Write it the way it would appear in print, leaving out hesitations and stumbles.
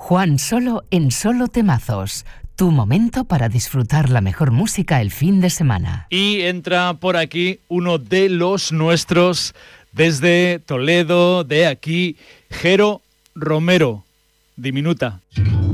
Juan Solo en Solo Temazos. Tu momento para disfrutar la mejor música el fin de semana. Y entra por aquí uno de los nuestros desde Toledo, de aquí, Jero Romero, Diminuta.